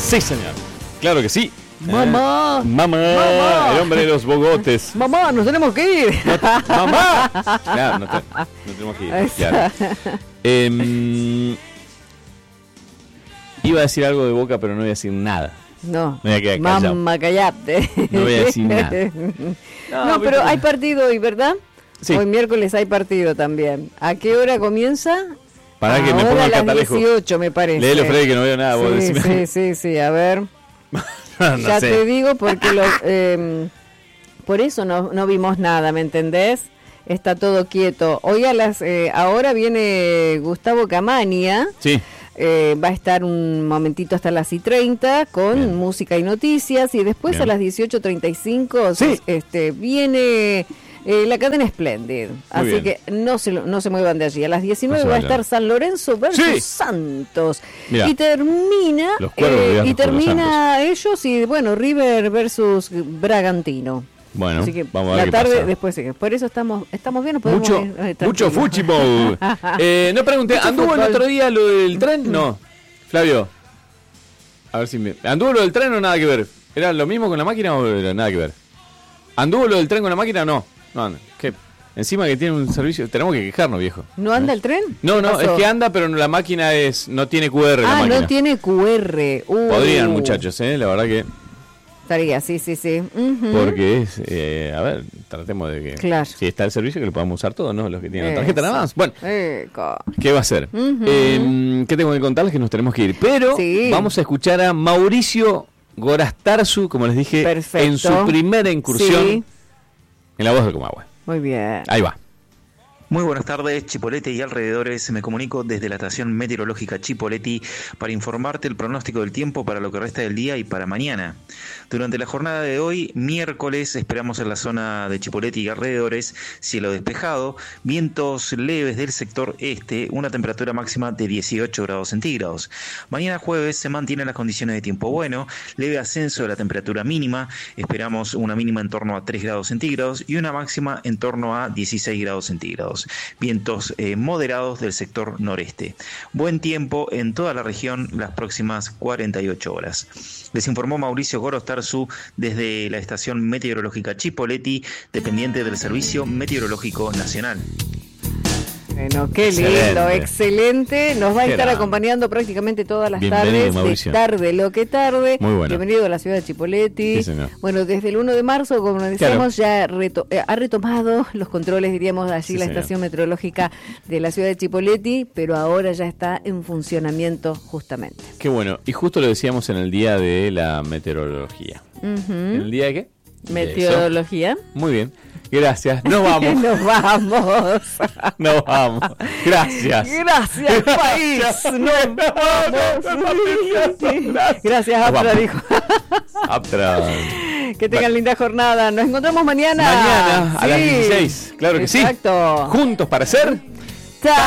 Sí, señor. Claro que sí. Mamá. Mamá. El hombre de los bogotes. Mamá, nos tenemos que ir. Mamá. Claro, no tenemos que ir. Claro. Iba a decir algo de Boca, pero no voy a decir nada. No. Me voy a quedar callado. Mamá, callate. No voy a decir nada. No, pero hay partido hoy, ¿verdad? Sí. Hoy miércoles hay partido también. ¿A qué hora comienza? Para que me ponga el a las catalejo. 18, me parece. Léelo, Freddy, que no veo nada. Vos decime. Sí, a ver. No ya sé. te digo porque por eso no vimos nada, ¿me entendés? Está todo quieto. Hoy ahora viene Gustavo Camania. Sí. Va a estar un momentito hasta las 10:30 con Bien. música y noticias, y después Bien. a las 18:35 Sí. viene la cadena Splendid. Así bien. que no se muevan de allí. A las 19 No se va a vayan. estar San Lorenzo versus Sí. Santos. Mirá. Y termina Los cuervos ligados por los ellos y bueno, River versus Bragantino. Bueno, Así que vamos a ver la qué tarde pasa. después sigue. Por eso estamos bien, nos podemos ir, Mucho tranquilos. fútbol. No pregunté, Mucho ¿anduvo el fútbol. otro día lo del tren? No. Flavio. A ver si me... ¿Anduvo lo del tren o nada que ver? ¿Era lo mismo con la máquina o era nada que ver? ¿Anduvo lo del tren con la máquina o no? No anda. ¿Qué? Encima que tiene un servicio... Tenemos que quejarnos, viejo. ¿No anda el tren? No, ¿Qué es pasó? que anda, pero la máquina no tiene QR la máquina. No tiene QR. Podrían, muchachos, la verdad que... Estaría, sí. Ujú. Porque es... a ver, tratemos de que... Claro. Si está el servicio, que lo podamos usar todos, ¿no? Los que tienen la tarjeta nada más. Bueno. ¿Qué va a ser? Ujú. ¿Qué tengo que contarles? Que nos tenemos que ir. Pero Sí. vamos a escuchar a Mauricio Gorastarzu, como les dije, Perfecto. en su primera incursión Sí. en La Voz del Comahue. Muy bien. Ahí va. Muy buenas tardes, Chipolete y alrededores. Me comunico desde la estación meteorológica Chipoleti para informarte el pronóstico del tiempo para lo que resta del día y para mañana. Durante la jornada de hoy, miércoles, esperamos en la zona de Chipoleti y alrededores cielo despejado, vientos leves del sector este, una temperatura máxima de 18 grados centígrados. Mañana jueves se mantienen las condiciones de tiempo bueno, leve ascenso de la temperatura mínima, esperamos una mínima en torno a 3 grados centígrados y una máxima en torno a 16 grados centígrados. Vientos moderados del sector noreste. Buen tiempo en toda la región las próximas 48 horas. Les informó Mauricio Gorostarzu desde la estación meteorológica Chipoleti, dependiente del Servicio Meteorológico Nacional. Bueno, qué lindo, excelente. Nos va a Qué estar grande. acompañando prácticamente todas las Bienvenido, tardes, Mauricio. de tarde lo que tarde. Muy bueno. Bienvenido a la ciudad de Chipoleti. Sí, señor. Bueno, desde el 1 de marzo, como decíamos, ya ha retomado los controles, diríamos, allí Sí, la señor. estación meteorológica de la ciudad de Chipoleti, pero ahora ya está en funcionamiento justamente. Qué bueno. Y justo lo decíamos en el día de la meteorología. Ujú. ¿En el día de qué? Meteorología. De eso. Muy bien. Gracias. Nos vamos. Nos vamos. Nos vamos. Gracias. Gracias, país. Nos vamos. Gracias, Nos Aptra, vamos. dijo. Aptra. Que tengan linda jornada. Nos encontramos mañana. Mañana a las Sí. 16. Claro que sí. Exacto. Juntos para ser... Chao.